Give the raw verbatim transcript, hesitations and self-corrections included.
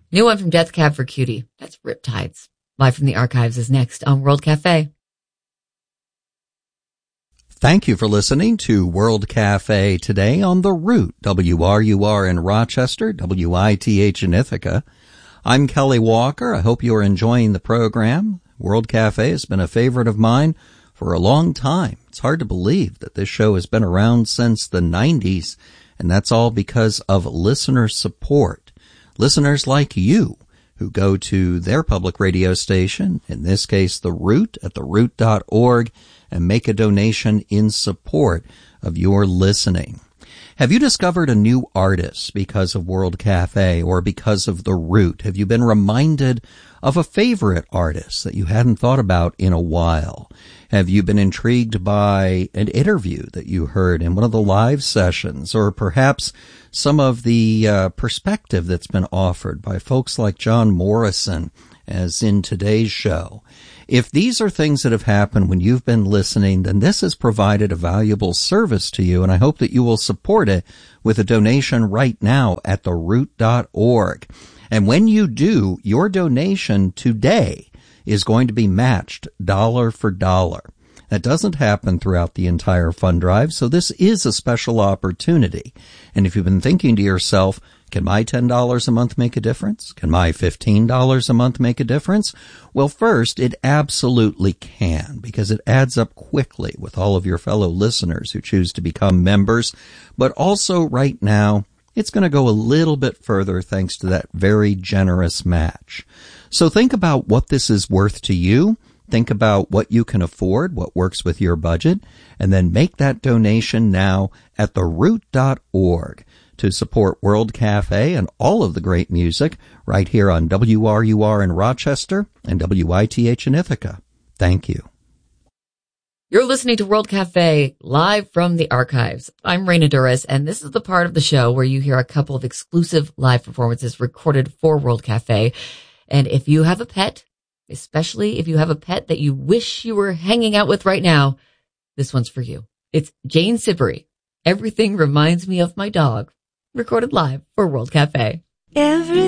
New one from Death Cab for Cutie. That's Riptides. Live from the archives is next on World Cafe. Thank you for listening to World Cafe today on The Root, W R U R in Rochester, W I T H in Ithaca. I'm Kelly Walker. I hope you are enjoying the program. World Cafe has been a favorite of mine for a long time. It's hard to believe that this show has been around since the nineties, and that's all because of listener support. Listeners like you who go to their public radio station, in this case The Root, at the root dot org, and make a donation in support of your listening. Have you discovered a new artist because of World Cafe or because of The Root? Have you been reminded of a favorite artist that you hadn't thought about in a while? Have you been intrigued by an interview that you heard in one of the live sessions, or perhaps some of the uh, perspective that's been offered by folks like John Morrison, as in today's show? If these are things that have happened when you've been listening, then this has provided a valuable service to you, and I hope that you will support it with a donation right now at the root dot org. And when you do, your donation today is going to be matched dollar for dollar. That doesn't happen throughout the entire fund drive, so this is a special opportunity. And if you've been thinking to yourself, can my ten dollars a month make a difference? Can my fifteen dollars a month make a difference? Well, first, it absolutely can, because it adds up quickly with all of your fellow listeners who choose to become members. But also right now, it's going to go a little bit further thanks to that very generous match. So think about what this is worth to you. Think about what you can afford, what works with your budget, and then make that donation now at the root dot org to support World Cafe and all of the great music right here on W R U R in Rochester and W I T H in Ithaca. Thank you. You're listening to World Cafe, live from the archives. I'm Raina Douris, and this is the part of the show where you hear a couple of exclusive live performances recorded for World Cafe. And if you have a pet, especially if you have a pet that you wish you were hanging out with right now, this one's for you. It's Jane Siberry. Everything Reminds Me of My Dog, recorded live for World Cafe. Every